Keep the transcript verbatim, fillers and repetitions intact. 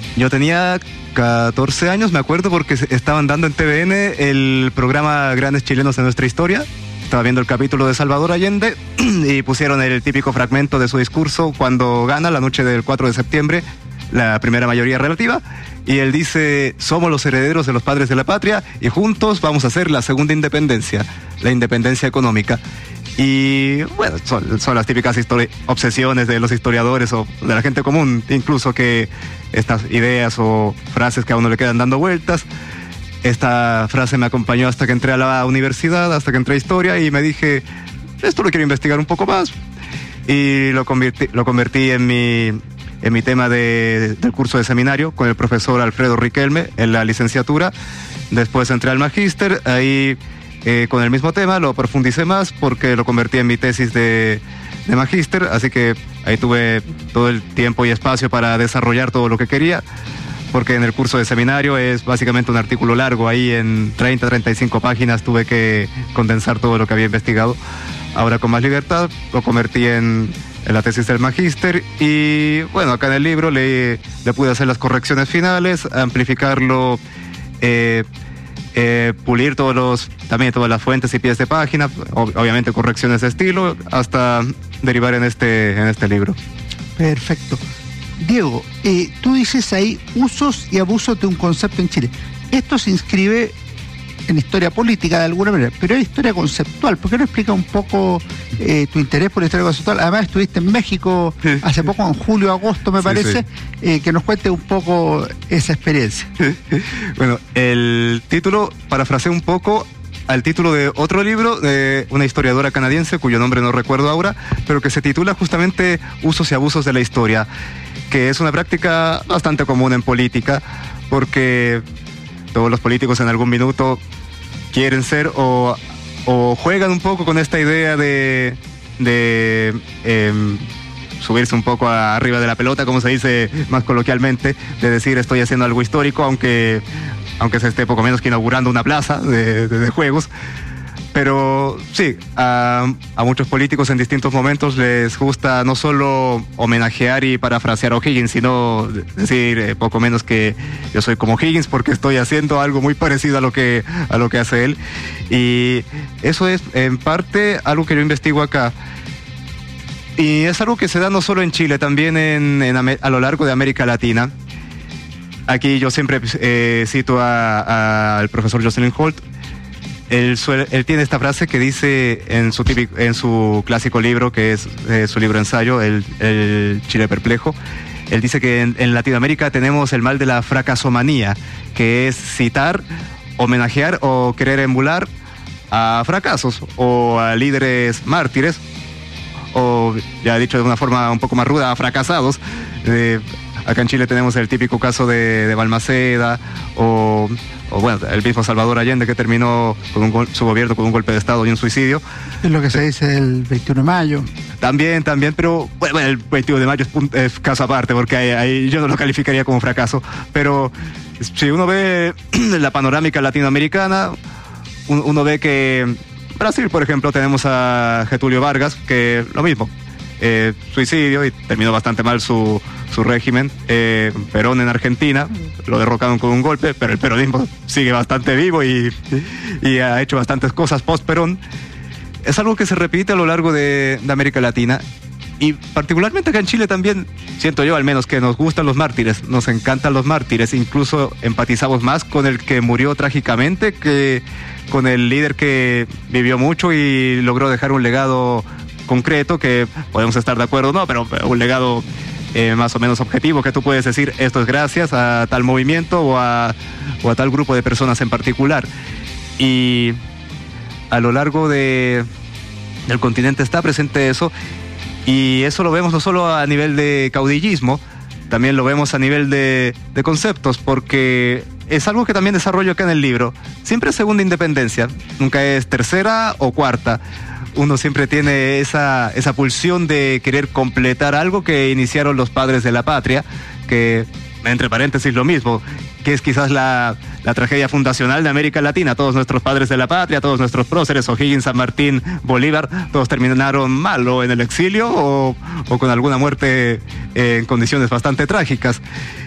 Yo tenía catorce años, me acuerdo, porque estaban dando en T V N el programa Grandes Chilenos de Nuestra Historia. Estaba viendo el capítulo de Salvador Allende y pusieron el típico fragmento de su discurso cuando gana la noche del cuatro de septiembre, la primera mayoría relativa, y él dice: somos los herederos de los padres de la patria y juntos vamos a hacer la segunda independencia, la independencia económica. Y bueno, son, son las típicas obsesiones de los historiadores o de la gente común, incluso, que estas ideas o frases que a uno le quedan dando vueltas. Esta frase me acompañó hasta que entré a la universidad, hasta que entré a historia, y me dije: esto lo quiero investigar un poco más. Y lo convertí, lo convertí en mi, en mi tema de, del curso de seminario con el profesor Alfredo Riquelme en la licenciatura. Después entré al magíster, ahí eh, con el mismo tema lo profundicé más porque lo convertí en mi tesis de, de magíster, así que ahí tuve todo el tiempo y espacio para desarrollar todo lo que quería, porque en el curso de seminario es básicamente un artículo largo, ahí en treinta, treinta y cinco páginas tuve que condensar todo lo que había investigado. Ahora con más libertad lo convertí en, en la tesis del magíster, y bueno, acá en el libro le, le pude hacer las correcciones finales, amplificarlo, eh, eh, pulir todos los, también todas las fuentes y pies de página, ob- obviamente correcciones de estilo, hasta derivar en este, en este libro. Perfecto. Diego, eh, tú dices ahí usos y abusos de un concepto en Chile. Esto se inscribe en historia política de alguna manera, pero hay historia conceptual. ¿Por qué no explica un poco eh, tu interés por la historia conceptual? Además estuviste en México hace poco, en julio, agosto me parece, sí, sí. Eh, que nos cuente un poco esa experiencia. Bueno, el título, parafraseé un poco al título de otro libro de una historiadora canadiense cuyo nombre no recuerdo ahora, pero que se titula justamente Usos y abusos de la historia, que es una práctica bastante común en política, porque todos los políticos en algún minuto quieren ser o, o juegan un poco con esta idea de, de eh, subirse un poco a, arriba de la pelota, como se dice más coloquialmente, de decir estoy haciendo algo histórico, aunque, aunque se esté poco menos que inaugurando una plaza de, de, de juegos. Pero sí, a, a muchos políticos en distintos momentos les gusta no solo homenajear y parafrasear a O'Higgins, sino decir eh, poco menos que yo soy como Higgins porque estoy haciendo algo muy parecido a lo que, a lo que hace él. Y eso es en parte algo que yo investigo acá. Y es algo que se da no solo en Chile, también en, en, a lo largo de América Latina. Aquí yo siempre eh, cito al profesor Jocelyn Holt. Él, suele, él tiene esta frase que dice en su, típico, en su clásico libro, que es eh, su libro ensayo, el, el Chile Perplejo. Él dice que en, en Latinoamérica tenemos el mal de la fracasomanía, que es citar, homenajear o querer emular a fracasos o a líderes mártires, o ya dicho de una forma un poco más ruda, a fracasados. Eh, acá en Chile tenemos el típico caso de, de Balmaceda, o... o bueno, el mismo Salvador Allende, que terminó con un, su gobierno con un golpe de Estado y un suicidio. Es lo que se dice el veintiuno de mayo. También, también, pero bueno, el veintiuno de mayo es, es caso aparte, porque ahí, ahí yo no lo calificaría como fracaso. Pero si uno ve la panorámica latinoamericana, un, uno ve que Brasil, por ejemplo, tenemos a Getúlio Vargas, que lo mismo, eh, suicidio, y terminó bastante mal su... su régimen. eh, Perón en Argentina lo derrocaron con un golpe, pero el peronismo sigue bastante vivo y, y ha hecho bastantes cosas post-Perón. Es algo que se repite a lo largo de, de América Latina, y particularmente acá en Chile también, siento yo al menos, que nos gustan los mártires, nos encantan los mártires, incluso empatizamos más con el que murió trágicamente que con el líder que vivió mucho y logró dejar un legado concreto, que podemos estar de acuerdo o no, pero un legado Eh, más o menos objetivo, que tú puedes decir esto es gracias a tal movimiento o a, o a tal grupo de personas en particular. Y a lo largo de, del continente está presente eso, y eso lo vemos no solo a nivel de caudillismo, también lo vemos a nivel de, de conceptos, porque es algo que también desarrollo acá en el libro. Siempre es segunda independencia, nunca es tercera o cuarta. Uno siempre tiene esa, esa pulsión de querer completar algo que iniciaron los padres de la patria, que, entre paréntesis, lo mismo, que es quizás la, la tragedia fundacional de América Latina. Todos nuestros padres de la patria, todos nuestros próceres, O'Higgins, San Martín, Bolívar, todos terminaron mal, o en el exilio o, o con alguna muerte eh, en condiciones bastante trágicas.